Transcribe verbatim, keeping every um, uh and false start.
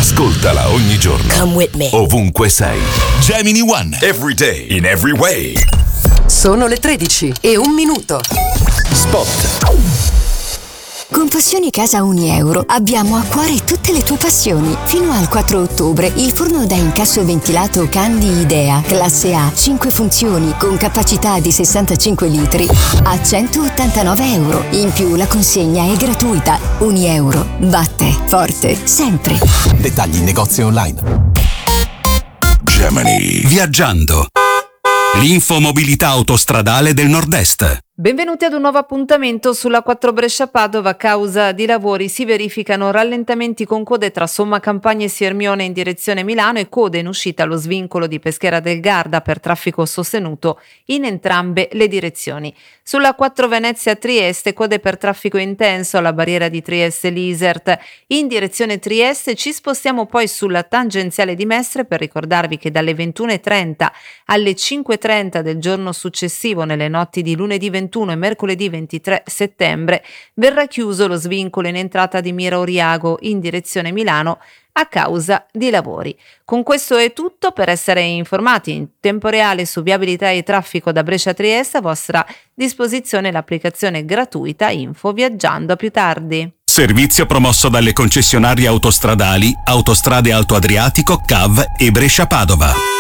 Ascoltala ogni giorno. Come with me. Ovunque sei. Gemini One. Every day. In every way. Sono le tredici e un minuto. Spot. Con Passioni Casa ogni euro abbiamo a cuore tutte le tue passioni. Fino al quattro ottobre il forno da incasso ventilato Candy Idea classe A, cinque funzioni con capacità di sessantacinque litri a centottantanove euro. In più la consegna è gratuita. ogni euro batte forte sempre. Dettagli in negozio online. Gemini. Viaggiando. L'infomobilità autostradale del Nord-Est. Benvenuti ad un nuovo appuntamento sulla quattro Brescia-Padova. A causa di lavori si verificano rallentamenti con code tra Somma Campagna e Siermione in direzione Milano e code in uscita allo svincolo di Peschiera del Garda per traffico sostenuto in entrambe le direzioni. Sulla quattro Venezia-Trieste code per traffico intenso alla barriera di Trieste-Lisert. In direzione Trieste ci spostiamo poi sulla tangenziale di Mestre per ricordarvi che dalle ventuno e trenta alle cinque e trenta del giorno successivo, nelle notti di lunedì ventuno e mercoledì ventitré settembre, verrà chiuso lo svincolo in entrata di Mira Oriago in direzione Milano a causa di lavori. Con questo è tutto. Per essere informati in tempo reale su viabilità e traffico da Brescia a Trieste, a vostra disposizione l'applicazione gratuita Info Viaggiando. A più tardi. Servizio promosso dalle concessionarie autostradali Autostrade Alto Adriatico, C A V e Brescia Padova.